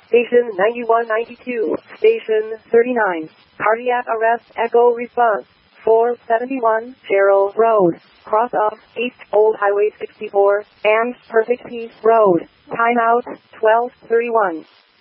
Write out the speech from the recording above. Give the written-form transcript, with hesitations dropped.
Station 9192, Station 39. Cardiac arrest echo response. 471 Cheryl Road, cross of East Old Highway 64, and Perfect Peace Road. Timeout 12:31.